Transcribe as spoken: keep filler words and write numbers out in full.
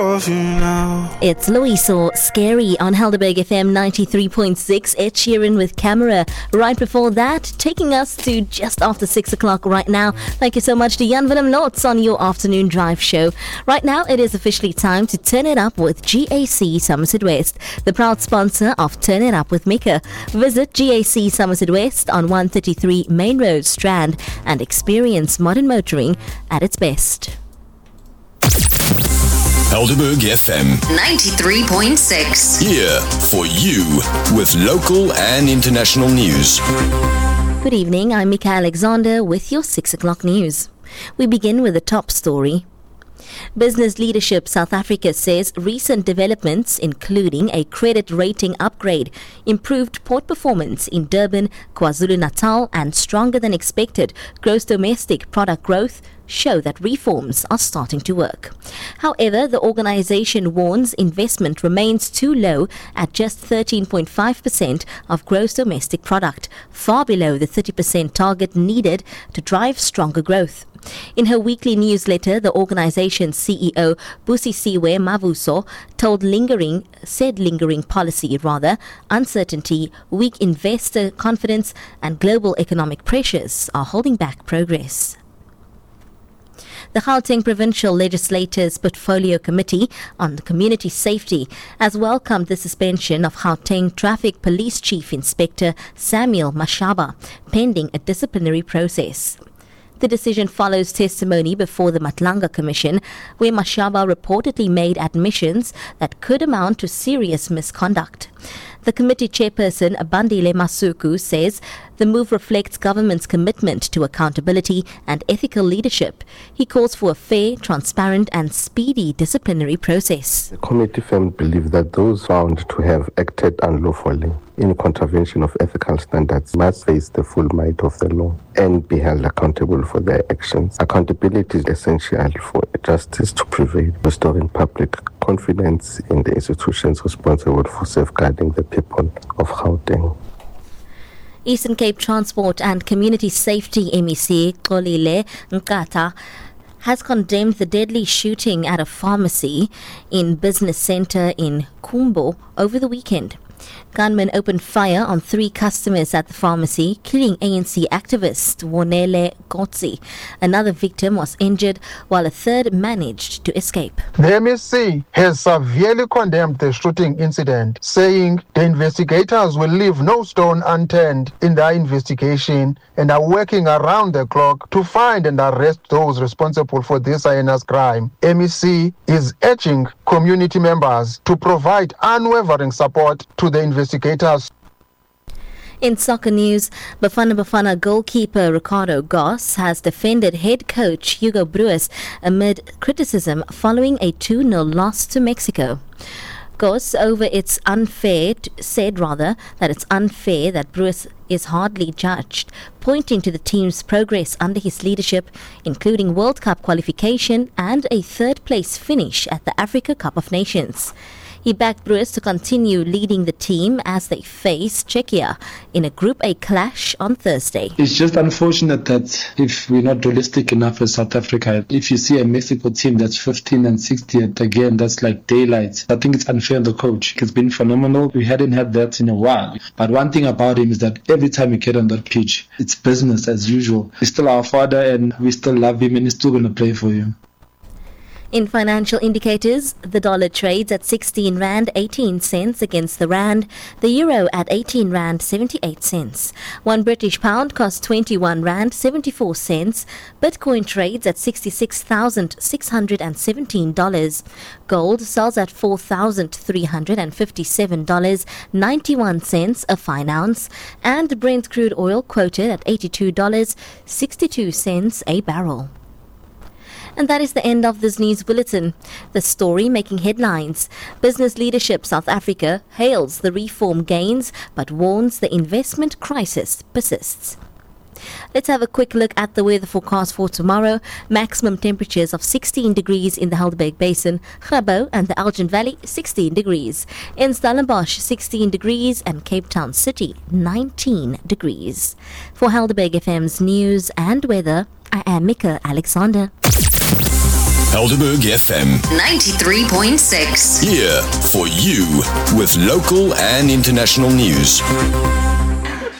Of you now. It's Loiso Scary on Helderberg F M ninety-three point six. Ed Sheeran with Camera. Right before that, taking us to just after six o'clock right now. Thank you so much to Jan Willem Lotz on your afternoon drive show. Right now, it is officially time to turn it up with G A C Somerset West, the proud sponsor of Turn It Up with Mika. Visit G A C Somerset West on one thirty-three Main Road, Strand, and experience modern motoring at its best. Helderberg F M ninety-three point six. Here for you with local and international news. Good evening, I'm Mika Alexander with your six o'clock news. We begin with the top story. Business Leadership South Africa says recent developments, including a credit rating upgrade, improved port performance in Durban, KwaZulu-Natal, and stronger than expected gross domestic product growth, show that reforms are starting to work. However, the organisation warns investment remains too low at just thirteen point five percent of gross domestic product, far below the thirty percent target needed to drive stronger growth. In her weekly newsletter, the organization's C E O, Busisiwe Mavuso, told lingering, said lingering policy rather, uncertainty, weak investor confidence, and global economic pressures are holding back progress. The Gauteng Provincial Legislators Portfolio Committee on Community Safety has welcomed the suspension of Gauteng Traffic Police Chief Inspector Samuel Mashaba, pending a disciplinary process. The decision follows testimony before the Matlanga Commission, where Mashaba reportedly made admissions that could amount to serious misconduct. The committee chairperson, Bandile Masuku, says the move reflects government's commitment to accountability and ethical leadership. He calls for a fair, transparent and speedy disciplinary process. The committee firmly believes that those found to have acted unlawfully in contravention of ethical standards must face the full might of the law and be held accountable for their actions. Accountability is essential for justice to prevail, restoring public confidence in the institutions responsible for safeguarding the people of Gauteng. Eastern Cape Transport and Community Safety M E C, Xolile Nkata, has condemned the deadly shooting at a pharmacy in Business Centre in Kumbo over the weekend. Gunmen opened fire on three customers at the pharmacy, killing A N C activist Wonele Kotsi. Another victim was injured, while a third managed to escape. The M E C has severely condemned the shooting incident, saying the investigators will leave no stone unturned in their investigation and are working around the clock to find and arrest those responsible for this heinous crime. M E C is urging community members to provide unwavering support to the investigators. In soccer news, Bafana Bafana goalkeeper Ricardo Goss has defended head coach Hugo Broos amid criticism following a two nil loss to Mexico. Goss over it's unfair said rather that it's unfair that Broos is hardly judged, pointing to the team's progress under his leadership, including World Cup qualification and a third place finish at the Africa Cup of Nations. He backed Broos to continue leading the team as they face Czechia in a Group A clash on Thursday. It's just unfortunate that if we're not realistic enough as South Africa, if you see a Mexico team that's fifteen and sixtieth, again, that's like daylight. I think it's unfair on the coach. He's been phenomenal. We hadn't had that in a while. But one thing about him is that every time we get on that pitch, it's business as usual. He's still our father and we still love him and he's still going to play for you. In financial indicators, the dollar trades at sixteen rand eighteen cents against the rand, the euro at eighteen rand seventy-eight cents. One British pound costs twenty-one rand seventy-four cents. Bitcoin trades at sixty-six thousand six hundred seventeen dollars. Gold sells at four thousand three hundred fifty-seven dollars and ninety-one cents a fine ounce, and Brent crude oil quoted at eighty-two dollars and sixty-two cents a barrel. And that is the end of this news bulletin. The story making headlines. Business Leadership South Africa hails the reform gains but warns the investment crisis persists. Let's have a quick look at the weather forecast for tomorrow. Maximum temperatures of sixteen degrees in the Helderberg Basin, Grabo and the Elgin Valley, sixteen degrees. In Stellenbosch, sixteen degrees, and Cape Town City, nineteen degrees. For Helderberg F M's news and weather, I am Mika Alexander. Helderberg F M ninety-three point six. Here for you with local and international news.